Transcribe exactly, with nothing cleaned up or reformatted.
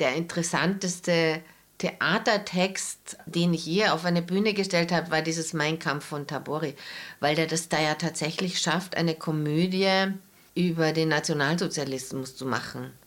der interessanteste Theatertext, den ich je auf eine Bühne gestellt habe, war dieses Mein Kampf von Tabori, weil der das da ja tatsächlich schafft, eine Komödie über den Nationalsozialismus zu machen.